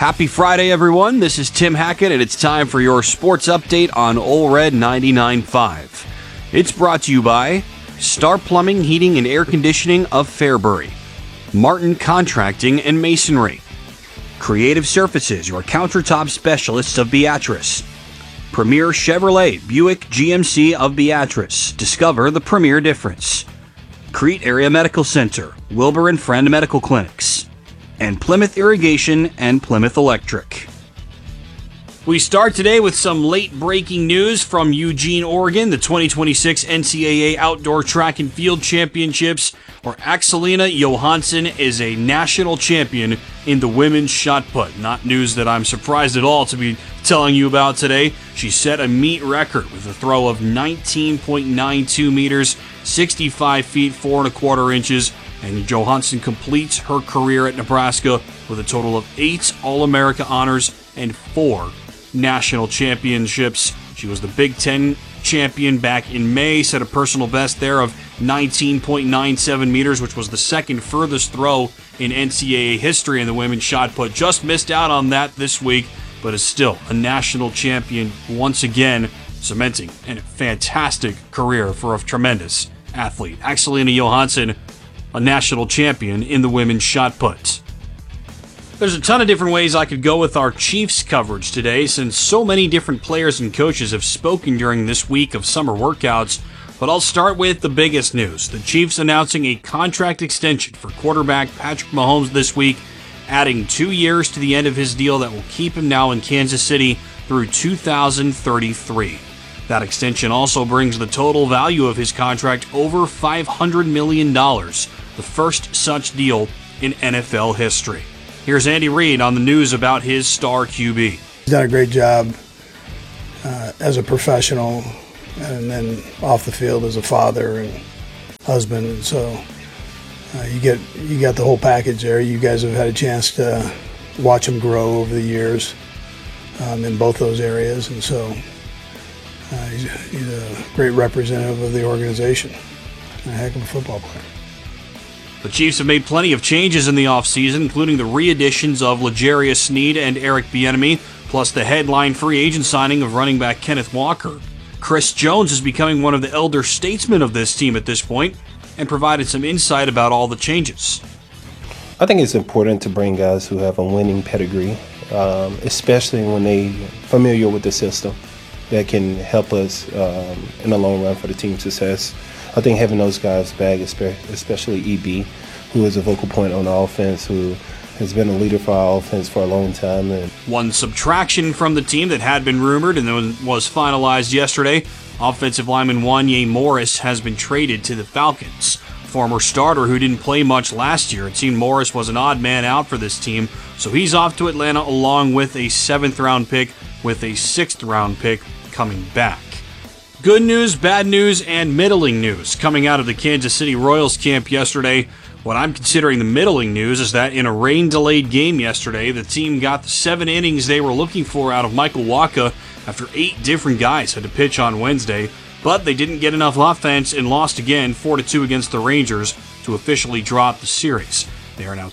Happy Friday, everyone. This is Tim Hackett, and it's time for your sports update on Ole Red 99.5. It's brought to you by Star Plumbing, Heating, and Air Conditioning of Fairbury, Martin Contracting and Masonry, Creative Surfaces, your countertop specialists of Beatrice, Premier Chevrolet Buick GMC of Beatrice. Discover the premier difference. Crete Area Medical Center, Wilbur and Friend Medical Clinics, and Plymouth Irrigation and Plymouth Electric. We start today with some late-breaking news from Eugene, Oregon. The 2026 NCAA Outdoor Track and Field Championships, where Axelina Johansson is a national champion in the women's shot put. Not news that I'm surprised at all to be telling you about today. She set a meet record with a throw of 19.92 meters, 65 feet, 4 1/4 inches, and Johansson completes her career at Nebraska with a total of 8 All-America honors and 4 national championships. She was the Big Ten champion back in May, set a personal best there of 19.97 meters, which was the second furthest throw in NCAA history in the women's shot put. Just missed out on that this week, but is still a national champion once again, cementing a fantastic career for a tremendous athlete. Axelina Johansson, a national champion in the women's shot put. There's a ton of different ways I could go with our Chiefs coverage today, since so many different players and coaches have spoken during this week of summer workouts, but I'll start with the biggest news. The Chiefs announcing a contract extension for quarterback Patrick Mahomes this week, adding 2 years to the end of his deal that will keep him now in Kansas City through 2033. That extension also brings the total value of his contract over $500 million, the first such deal in NFL history. Here's Andy Reid on the news about his star QB. He's done a great job as a professional, and then off the field as a father and husband. And so you got the whole package there. You guys have had a chance to watch him grow over the years in both those areas, and so he's a great representative of the organization. A heck of a football player. The Chiefs have made plenty of changes in the offseason, including the re-additions of L'Jarius Sneed and Eric Bieniemy, plus the headline free agent signing of running back Kenneth Walker. Chris Jones is becoming one of the elder statesmen of this team at this point, and provided some insight about all the changes. I think it's important to bring guys who have a winning pedigree, especially when they're familiar with the system, that can help us in the long run for the team's success. I think having those guys back, especially EB, who is a vocal point on the offense, who has been a leader for our offense for a long time. And one subtraction from the team that had been rumored and then was finalized yesterday, offensive lineman Wanye Morris has been traded to the Falcons. Former starter who didn't play much last year. It seemed Morris was an odd man out for this team, so he's off to Atlanta along with a 7th-round pick, with a 6th-round pick coming back. Good news, bad news, and middling news coming out of the Kansas City Royals camp yesterday. What I'm considering the middling news is that in a rain-delayed game yesterday, the team got the 7 innings they were looking for out of Michael Wacha after 8 different guys had to pitch on Wednesday, but they didn't get enough offense and lost again 4-2 against the Rangers to officially drop the series. They are now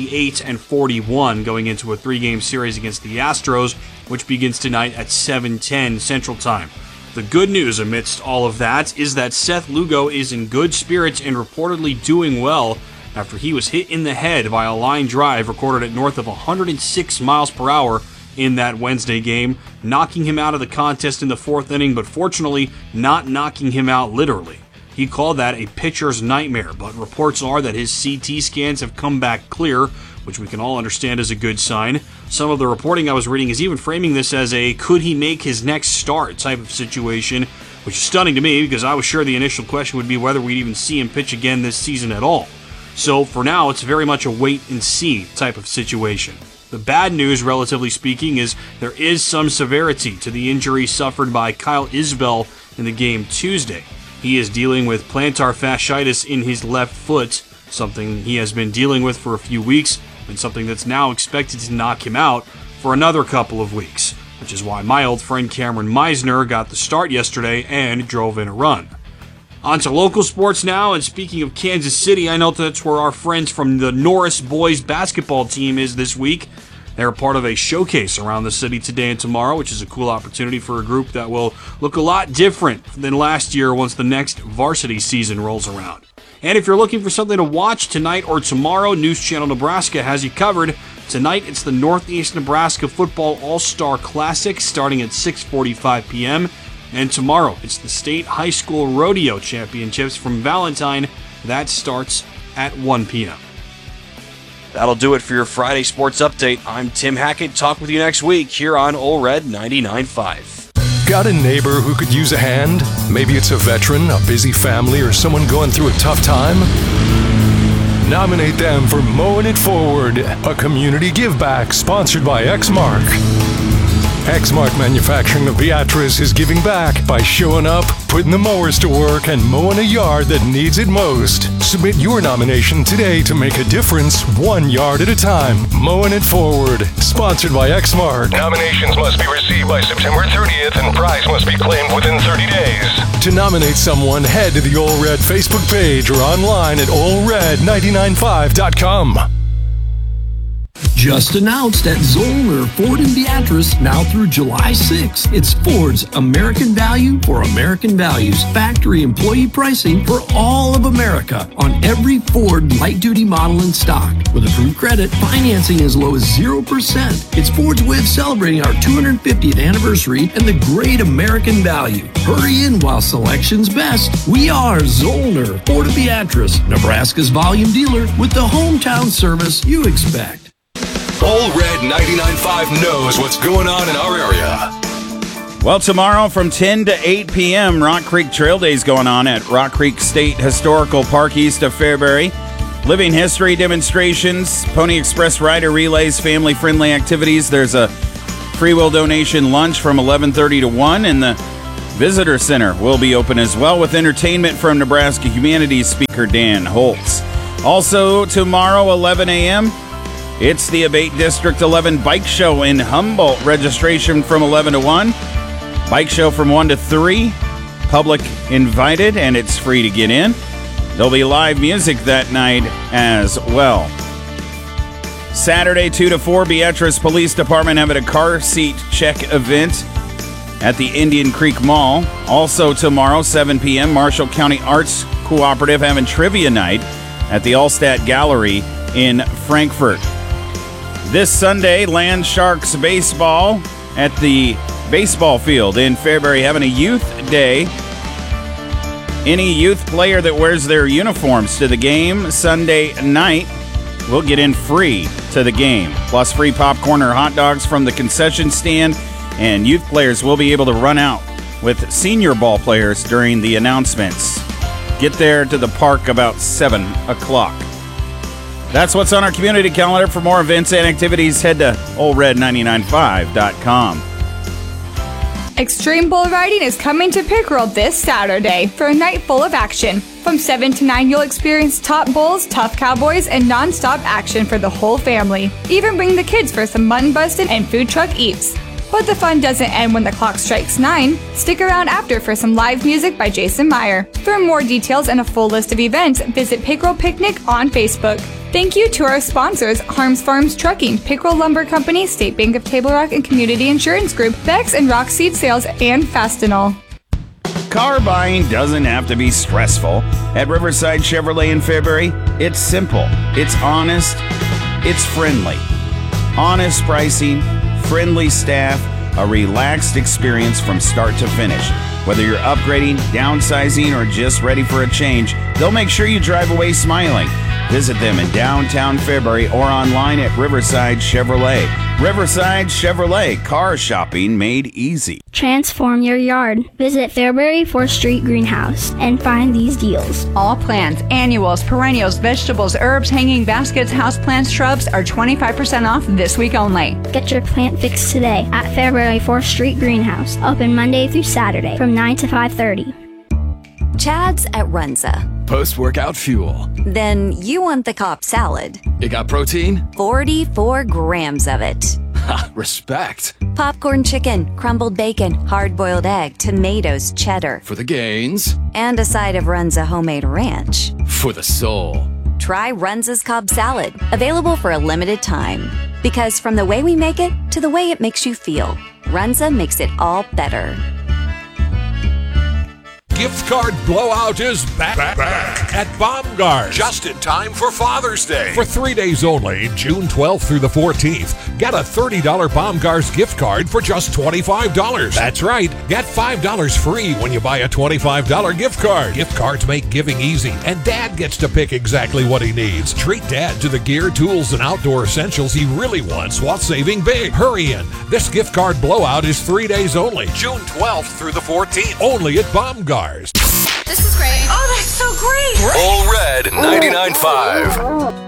28-41 going into a 3-game series against the Astros, which begins tonight at 7:10 Central Time. The good news amidst all of that is that Seth Lugo is in good spirits and reportedly doing well after he was hit in the head by a line drive recorded at north of 106 miles per hour in that Wednesday game, knocking him out of the contest in the 4th inning, but fortunately not knocking him out literally. He called that a pitcher's nightmare, but reports are that his CT scans have come back clear, which we can all understand is a good sign. Some of the reporting I was reading is even framing this as a could he make his next start type of situation, which is stunning to me because I was sure the initial question would be whether we'd even see him pitch again this season at all. So for now, it's very much a wait and see type of situation. The bad news, relatively speaking, is there is some severity to the injury suffered by Kyle Isbell in the game Tuesday. He is dealing with plantar fasciitis in his left foot, something he has been dealing with for a few weeks, and something that's now expected to knock him out for another couple of weeks, which is why my old friend Cameron Meisner got the start yesterday and drove in a run. On to local sports now, and speaking of Kansas City, I know that's where our friends from the Norris boys basketball team is this week, They're part of a showcase around the city today and tomorrow, which is a cool opportunity for a group that will look a lot different than last year once the next varsity season rolls around. And if you're looking for something to watch tonight or tomorrow, News Channel Nebraska has you covered. Tonight, it's the Northeast Nebraska Football All-Star Classic starting at 6:45 p.m. And tomorrow, it's the State High School Rodeo Championships from Valentine. That starts at 1 p.m. That'll do it for your Friday Sports Update. I'm Tim Hackett. Talk with you next week here on Ole Red 99.5. Got a neighbor who could use a hand? Maybe it's a veteran, a busy family, or someone going through a tough time? Nominate them for Mowing It Forward, a community give-back sponsored by Exmark. Exmark Manufacturing of Beatrice is giving back by showing up, putting the mowers to work, and mowing a yard that needs it most. Submit your nomination today to make a difference 1 yard at a time. Mowing It Forward, sponsored by Exmark. Nominations must be received by September 30th and prize must be claimed within 30 days. To nominate someone, head to the Ole Red Facebook page or online at olered995.com. Just announced at Zollner Ford in Beatrice, now through July 6th. It's Ford's American Value for American Values. Factory employee pricing for all of America on every Ford light-duty model in stock. With approved credit, financing as low as 0%. It's Ford's way of celebrating our 250th anniversary and the great American value. Hurry in while selection's best. We are Zollner Ford of Beatrice, Nebraska's volume dealer with the hometown service you expect. Ole Red 99.5 knows what's going on in our area. Well, tomorrow from 10 to 8 p.m., Rock Creek Trail Days going on at Rock Creek State Historical Park east of Fairbury. Living history demonstrations, Pony Express rider relays, family-friendly activities. There's a free will donation lunch from 11:30 to 1, and the visitor center will be open as well with entertainment from Nebraska Humanities speaker Dan Holtz. Also tomorrow, 11 a.m., it's the Abate District 11 Bike Show in Humboldt. Registration from 11 to 1. Bike show from 1 to 3. Public invited, and it's free to get in. There'll be live music that night as well. Saturday, 2 to 4, Beatrice Police Department having a car seat check event at the Indian Creek Mall. Also tomorrow, 7 p.m., Marshall County Arts Cooperative having trivia night at the Allstat Gallery in Frankfort. This Sunday, Land Sharks baseball at the baseball field in Fairbury having a youth day. Any youth player that wears their uniforms to the game Sunday night will get in free to the game, plus free popcorn or hot dogs from the concession stand, and youth players will be able to run out with senior ball players during the announcements. Get there to the park about 7 o'clock. That's what's on our community calendar. For more events and activities, head to olered995.com. Extreme Bull Riding is coming to Pickerel this Saturday for a night full of action. From 7 to 9, you'll experience top bulls, tough cowboys, and non-stop action for the whole family. Even bring the kids for some mutton busting and food truck eats. But the fun doesn't end when the clock strikes 9. Stick around after for some live music by Jason Meyer. For more details and a full list of events, visit Pickerel Picnic on Facebook. Thank you to our sponsors, Harms Farms Trucking, Pickerel Lumber Company, State Bank of Table Rock and Community Insurance Group, Bex and Rock Seed Sales, and Fastenal. Car buying doesn't have to be stressful. At Riverside Chevrolet in Fairbury, it's simple, it's honest, it's friendly. Honest pricing, friendly staff, a relaxed experience from start to finish. Whether you're upgrading, downsizing, or just ready for a change, they'll make sure you drive away smiling. Visit them in downtown Fairbury or online at Riverside Chevrolet. Riverside Chevrolet, car shopping made easy. Transform your yard. Visit Fairbury 4th Street Greenhouse and find these deals. All plants, annuals, perennials, vegetables, herbs, hanging baskets, houseplants, shrubs are 25% off this week only. Get your plant fix today at Fairbury 4th Street Greenhouse. Open Monday through Saturday from 9 to 5:30. Chad's at Runza. Post-workout fuel. Then you want the Cobb salad. It got protein? 44 grams of it. Ha, respect. Popcorn chicken, crumbled bacon, hard-boiled egg, tomatoes, cheddar. For the gains. And a side of Runza homemade ranch. For the soul. Try Runza's Cobb salad. Available for a limited time. Because from the way we make it to the way it makes you feel, Runza makes it all better. Gift card blowout is back at Baumgars. Just in time for Father's Day. For 3 days only, June 12th through the 14th, get a $30 Baumgars gift card for just $25. That's right, get $5 free when you buy a $25 gift card. Gift cards make giving easy, and Dad gets to pick exactly what he needs. Treat Dad to the gear, tools, and outdoor essentials he really wants while saving big. Hurry in. This gift card blowout is 3 days only, June 12th through the 14th, only at Baumgars. This is great. Oh, that's so great. All Red 99.5.